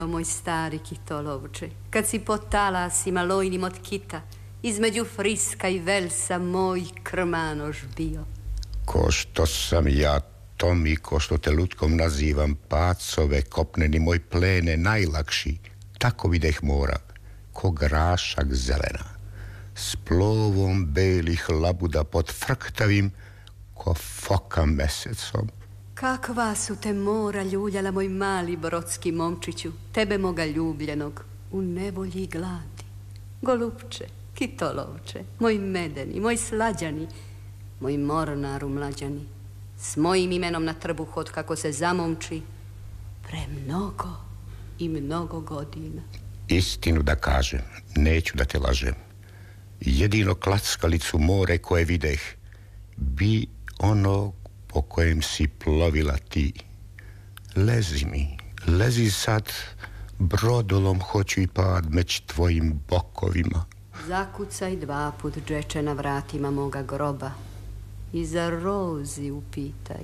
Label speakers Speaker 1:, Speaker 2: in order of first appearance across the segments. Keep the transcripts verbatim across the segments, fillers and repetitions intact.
Speaker 1: Moj stari kitolovče, kad si po talasima lojnim od kita, između Friska i Velsa moj krmanoš bio.
Speaker 2: Ko što sam ja, Tomi, ko što te lutkom nazivam, pacove kopneni moj plene najlakši, tako videh mora, ko grašak zelena, s plovom belih labuda pod frktavim, ko foka mesecom.
Speaker 1: Kakva su te mora ljuljala, moj mali brodski momčiću, tebe moga ljubljenog, u nevolji i gladi. Golupče, kitolovče, moj medeni, moj slađani, moj mornaru mlađani, s mojim imenom na trbuh od kako se zamomči, premnogo i mnogo godina.
Speaker 2: Istinu da kažem, neću da te lažem. Jedino klackalicu more koje videh, bi ono po kojem si plovila ti. Lezi mi, lezi sad, brodolom hoću i pad među tvojim bokovima.
Speaker 1: Zakucaj dva put džeče na vratima moga groba i za Rozi upitaj.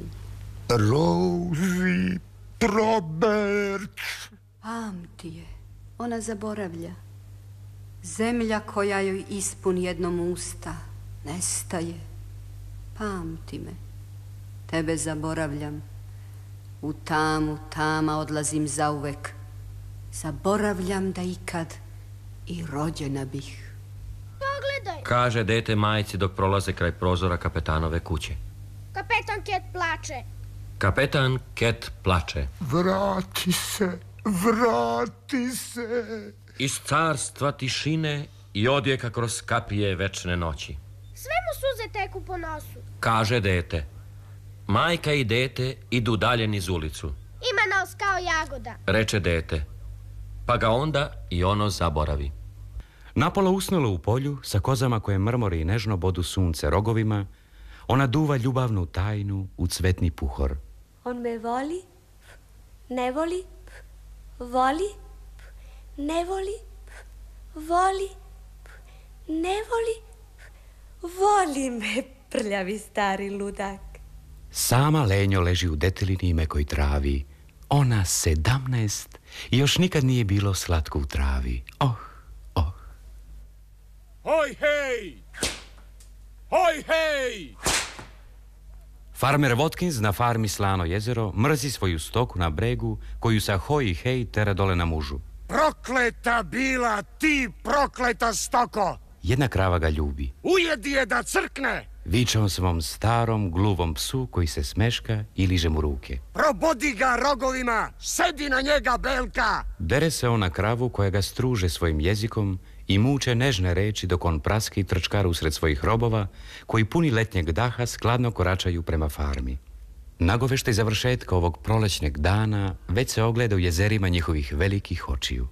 Speaker 2: Rozi, Probert!
Speaker 1: Pamti je, ona zaboravlja. Zemlja koja joj ispuni jednom usta, nestaje. Pamti me, tebe zaboravljam. U tamu tama odlazim zauvek. Zaboravljam da ikad i rođena bih.
Speaker 3: Pogledaj,
Speaker 4: kaže dete majci dok prolaze kraj prozora kapetanove kuće.
Speaker 3: kapetan Ket plače.
Speaker 4: Kapetan Ket plače.
Speaker 2: Vrati se, vrati se.
Speaker 4: Iz carstva tišine i odjeka kroz kapije večne noći.
Speaker 3: Sve mu suze teku po nosu.
Speaker 4: Kaže dete. Majka i dete idu dalje niz ulicu.
Speaker 3: Ima nos kao jagoda.
Speaker 4: Reče dete. Pa ga onda i ono zaboravi.
Speaker 5: Napola usnulo u polju, sa kozama koje mrmori i nežno bodu sunce rogovima, ona duva ljubavnu tajnu u cvetni puhor.
Speaker 6: On me voli, ne voli, voli, ne voli, voli, ne voli, voli me, prljavi stari ludak.
Speaker 5: Sama lenjo leži u detelini i mekoj travi. Ona sedamnaest i još nikad nije bilo slatko u travi. Oh, oh.
Speaker 7: Hoj, hej! Hoj, hej!
Speaker 5: Farmer Watkins na farmi Slano jezero mrzi svoju stoku na bregu koju sa hoj i hej tera dole na mužu.
Speaker 7: Prokleta bila ti, prokleta stoko!
Speaker 5: Jedna krava ga ljubi.
Speaker 7: Ujedi je da crkne!
Speaker 5: Viče on svom starom, gluvom psu koji se smeška i liže mu ruke.
Speaker 7: Probodi ga rogovima! Sedi na njega, belka!
Speaker 5: Dere se on na kravu koja ga struže svojim jezikom i muče nežne reči dok on praski trčkar usred svojih robova koji puni letnjeg daha skladno koračaju prema farmi. Nagovešte završetka ovog prolećnjeg dana već se ogleda u jezerima njihovih velikih očiju.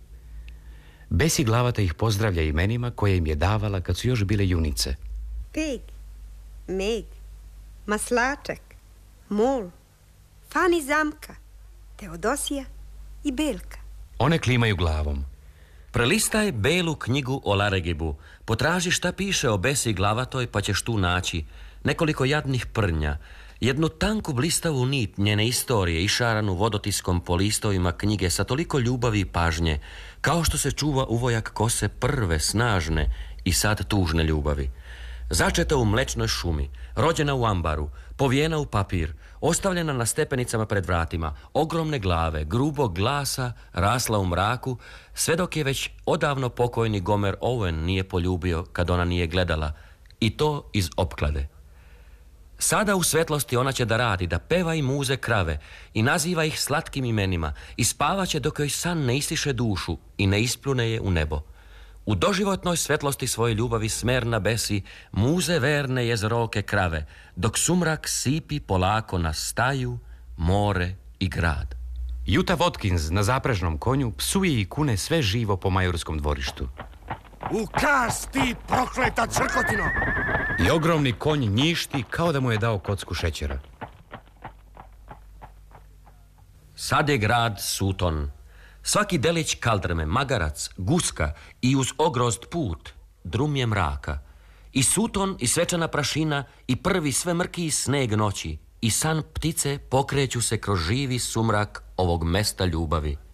Speaker 5: Besi glavata ih pozdravlja imenima koje im je davala kad su još bile junice.
Speaker 8: Pig, Meg, Maslačak, Mol, Fani Zamka, Teodosija i Belka.
Speaker 5: One klimaju glavom.
Speaker 4: Prelistaj belu knjigu o Laregibu. Potraži šta piše o besi glavatoj pa ćeš tu naći nekoliko jadnih prnja, jednu tanku blistavu nit njene istorije išaranu vodotiskom po listovima knjige sa toliko ljubavi i pažnje, kao što se čuva uvojak kose prve, snažne i sad tužne ljubavi. Začeta u mlečnoj šumi, rođena u ambaru, povijena u papir, ostavljena na stepenicama pred vratima, ogromne glave, grubog glasa, rasla u mraku, sve dok je već odavno pokojni Gomer Owen nije poljubio kad ona nije gledala, i to iz opklade. Sada u svetlosti ona će da radi, da peva i muze krave i naziva ih slatkim imenima i spavaće dok joj san ne isiše dušu i ne ispljune je u nebo. U doživotnoj svetlosti svoje ljubavi smerna besi muze verne jezoroke krave, dok sumrak sipi polako na staju, more i grad.
Speaker 5: Juta Watkins na zaprežnom konju psuje i kune sve živo po majorskom dvorištu.
Speaker 7: U kas ti, prokleta crkotino!
Speaker 5: I ogromni konj njišti kao da mu je dao kocku šećera.
Speaker 4: Sad je grad Sutton. Svaki delić kaldrme, magarac, guska i uz ogrozd put, drum je mraka. I Sutton, i svečana prašina, i prvi sve mrki sneg noći, i san ptice pokreću se kroz živi sumrak ovog mesta ljubavi.